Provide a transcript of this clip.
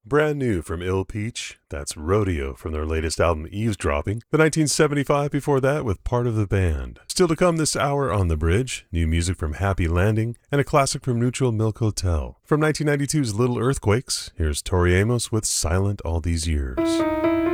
Brand new from Ill Peach, that's Rodeo from their latest album Eavesdropping. The 1975 before that with Part of the Band. Still to come this hour on The Bridge, new music from Happy Landing, and a classic from Neutral Milk Hotel. From 1992's Little Earthquakes, here's Tori Amos with Silent All These Years.